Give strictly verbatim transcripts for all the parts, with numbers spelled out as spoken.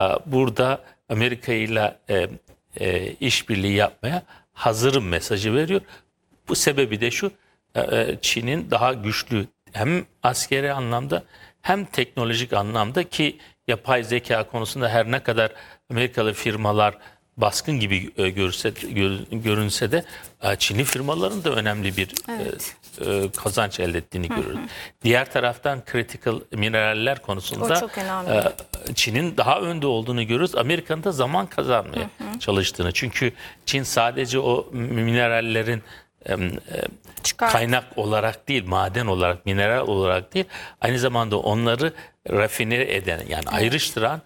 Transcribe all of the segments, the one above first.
burada Amerika ile e, e, işbirliği yapmaya hazırım mesajı veriyor. Bu sebebi de şu, e, Çin'in daha güçlü hem askeri anlamda hem teknolojik anlamda, ki yapay zeka konusunda her ne kadar Amerikalı firmalar baskın gibi e, görünse, gör, görünse de e, Çinli firmaların da önemli bir evet. e, e, kazanç elde ettiğini hı hı. görüyoruz. Diğer taraftan critical mineraller konusunda e, Çin'in daha önde olduğunu görüyoruz. Amerika'nın da zaman kazanmaya hı hı. çalıştığını. Çünkü Çin sadece o minerallerin e, e, kaynak olarak değil, maden olarak, mineral olarak değil, aynı zamanda onları rafine eden, yani evet. ayrıştıran,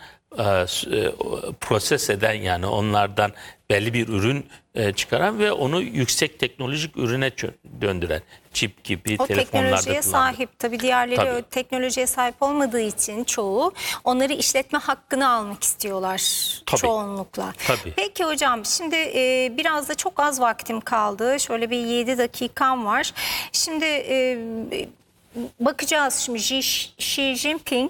proses eden, yani onlardan belli bir ürün çıkaran ve onu yüksek teknolojik ürüne döndüren, çip gibi o telefonlarda teknolojiye sahip. Tabii diğerleri Tabii. o teknolojiye sahip olmadığı için çoğu onları işletme hakkını almak istiyorlar Tabii. çoğunlukla. Tabii. Peki hocam, şimdi e, biraz da çok az vaktim kaldı. Şöyle bir yedi dakikam var. Şimdi e, bakacağız şimdi Xi, Xi Jinping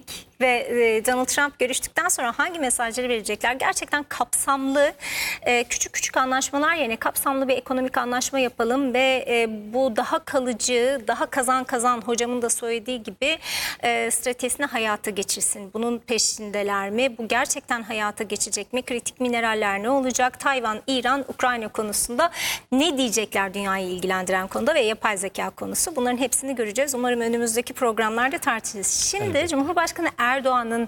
ve Donald Trump görüştükten sonra hangi mesajları verecekler? Gerçekten kapsamlı, küçük küçük anlaşmalar yerine kapsamlı bir ekonomik anlaşma yapalım ve bu daha kalıcı, daha kazan kazan, hocamın da söylediği gibi stratejisini hayata geçirsin. Bunun peşindeler mi? Bu gerçekten hayata geçecek mi? Kritik mineraller ne olacak? Tayvan, İran, Ukrayna konusunda ne diyecekler dünyayı ilgilendiren konuda ve yapay zeka konusu? Bunların hepsini göreceğiz. Umarım önümüzdeki programlarda tartışırız. Şimdi evet. Cumhurbaşkanı Erdoğan'ın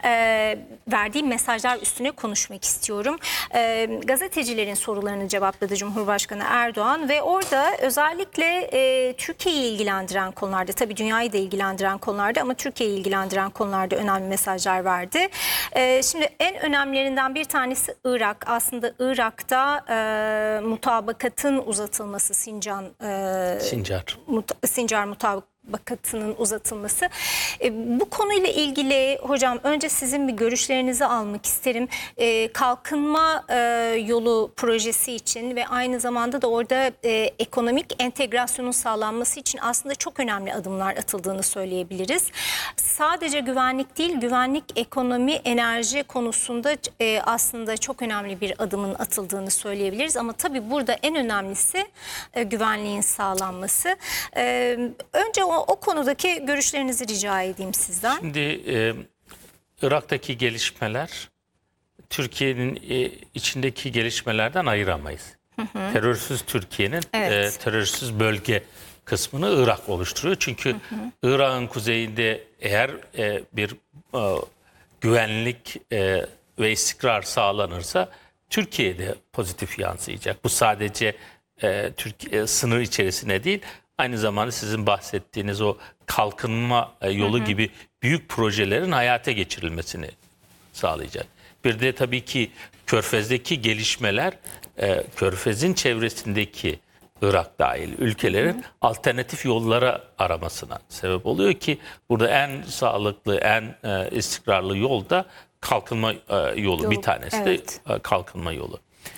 e, verdiği mesajlar üstüne konuşmak istiyorum. E, gazetecilerin sorularını cevapladı Cumhurbaşkanı Erdoğan ve orada özellikle e, Türkiye'yi ilgilendiren konularda, tabii dünyayı da ilgilendiren konularda ama Türkiye'yi ilgilendiren konularda önemli mesajlar verdi. E, şimdi en önemlilerinden bir tanesi Irak. Aslında Irak'ta e, mutabakatın uzatılması, Sincan, e, Sincar. Mut, Sincar mutabakatı bakatının uzatılması. E, bu konuyla ilgili hocam önce sizin bir görüşlerinizi almak isterim. E, kalkınma e, yolu projesi için ve aynı zamanda da orada e, ekonomik entegrasyonun sağlanması için aslında çok önemli adımlar atıldığını söyleyebiliriz. Sadece güvenlik değil, güvenlik, ekonomi, enerji konusunda e, aslında çok önemli bir adımın atıldığını söyleyebiliriz. Ama tabii burada en önemlisi e, güvenliğin sağlanması. E, önce o O, o konudaki görüşlerinizi rica edeyim sizden. Şimdi e, Irak'taki gelişmeler Türkiye'nin e, içindeki gelişmelerden ayıramayız. Hı hı. Terörsüz Türkiye'nin evet. e, terörsüz bölge kısmını Irak oluşturuyor. Çünkü Irak'ın kuzeyinde eğer e, bir e, güvenlik e, ve istikrar sağlanırsa Türkiye'de pozitif yansıyacak. Bu sadece e, Türkiye sınır içerisine değil, aynı zamanda sizin bahsettiğiniz o kalkınma yolu hı hı. gibi büyük projelerin hayata geçirilmesini sağlayacak. Bir de tabii ki Körfez'deki gelişmeler, Körfez'in çevresindeki Irak dahil ülkelerin hı hı. alternatif yollara aramasına sebep oluyor ki burada en sağlıklı, en istikrarlı yol da kalkınma yolu. Yol. Bir tanesi evet. de kalkınma yolu.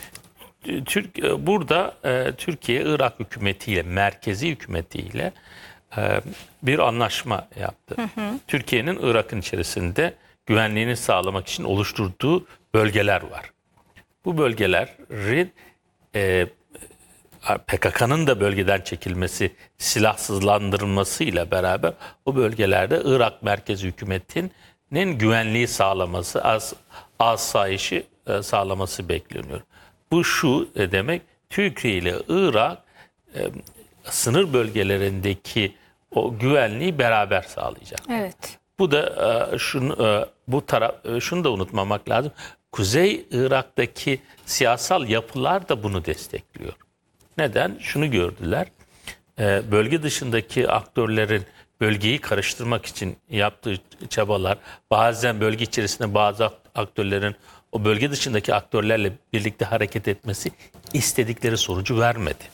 Türk, burada e, Türkiye Irak hükümetiyle, merkezi hükümetiyle e, bir anlaşma yaptı. Türkiye'nin Irak'ın içerisinde güvenliğini sağlamak için oluşturduğu bölgeler var. Bu bölgelerin e, P K K'nın da bölgeden çekilmesi, silahsızlandırılmasıyla beraber o bölgelerde Irak merkezi hükümetinin güvenliği sağlaması, as, asayişi e, sağlaması bekleniyor. Bu şu demek, Türkiye ile Irak e, sınır bölgelerindeki o güvenliği beraber sağlayacak. Evet. Bu da e, şunu e, bu taraf e, şunu da unutmamak lazım. Kuzey Irak'taki siyasal yapılar da bunu destekliyor. Neden? Şunu gördüler. E, bölge dışındaki aktörlerin bölgeyi karıştırmak için yaptığı çabalar, bazen bölge içerisinde bazı aktörlerin o bölge dışındaki aktörlerle birlikte hareket etmesi istedikleri sonucu vermedi.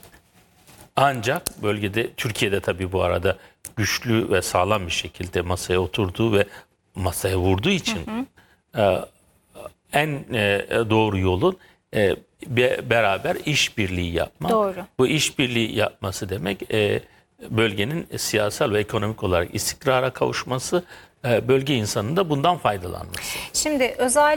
Ancak bölgede, Türkiye'de tabii bu arada güçlü ve sağlam bir şekilde masaya oturduğu ve masaya vurduğu için hı hı. E, en e, doğru yolun e, be, beraber işbirliği yapmak. Doğru. Bu işbirliği yapması demek e, bölgenin siyasal ve ekonomik olarak istikrara kavuşması e, bölge insanının da bundan faydalanması. Şimdi özel